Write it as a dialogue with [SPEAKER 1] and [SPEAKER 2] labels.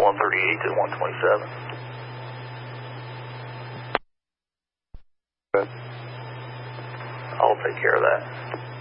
[SPEAKER 1] 138 to 127.
[SPEAKER 2] Okay.
[SPEAKER 1] I'll take care of that.